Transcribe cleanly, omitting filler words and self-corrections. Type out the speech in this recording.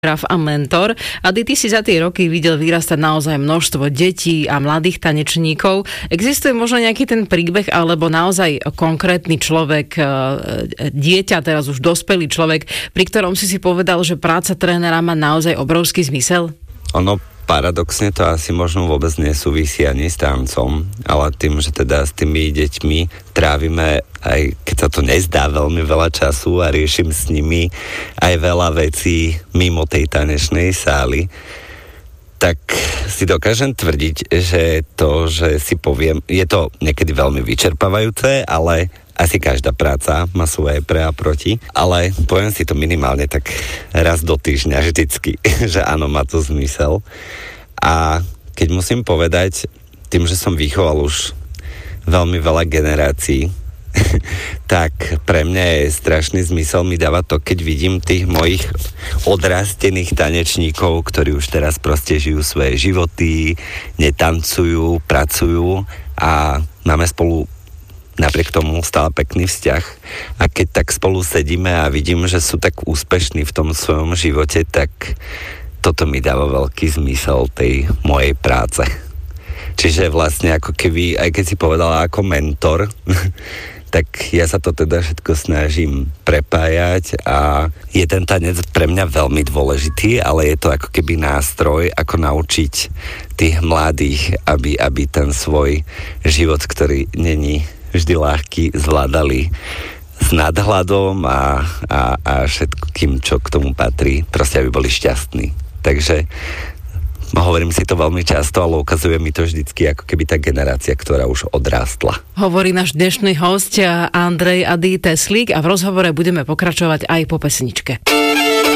a mentor. A ty si za tie roky videl vyrastať naozaj množstvo detí a mladých tanečníkov. Existuje možno nejaký ten príbeh, alebo naozaj konkrétny človek, dieťa, teraz už dospelý človek, pri ktorom si povedal, že práca trénera má naozaj obrovský zmysel? Ono paradoxne to asi možno vôbec nesúvisí ani s tancom, ale tým, že teda s tými deťmi trávime, aj keď sa to nezdá, veľmi veľa času a riešim s nimi aj veľa vecí mimo tej tanečnej sály, tak si dokážem tvrdiť, že to, že si poviem, je to niekedy veľmi vyčerpávajúce, ale asi každá práca má svoje pre a proti, ale poviem si to minimálne tak raz do týždňa vždycky, že áno, má to zmysel. A keď musím povedať, tým, že som vychoval už veľmi veľa generácií, tak pre mňa je strašný zmysel mi dáva to, keď vidím tých mojich odrastených tanečníkov, ktorí už teraz proste žijú svoje životy, netancujú, pracujú a máme spolu napriek tomu stále pekný vzťah. A keď tak spolu sedíme a vidím, že sú tak úspešní v tom svojom živote, tak toto mi dáva veľký zmysel tej mojej práce. Čiže vlastne ako keby, aj keď si povedala ako mentor, tak ja sa to teda všetko snažím prepájať a je ten tanec pre mňa veľmi dôležitý, ale je to ako keby nástroj, ako naučiť tých mladých, aby ten svoj život, ktorý není vždy ľahký, zvládali s nadhľadom a všetkým, čo k tomu patrí, proste aby boli šťastní. Takže hovorím si to veľmi často, ale ukazuje mi to vždycky ako keby tá generácia, ktorá už odrástla. Hovorí náš dnešný hosť Andrej Ady Teslík a v rozhovore budeme pokračovať aj po pesničke.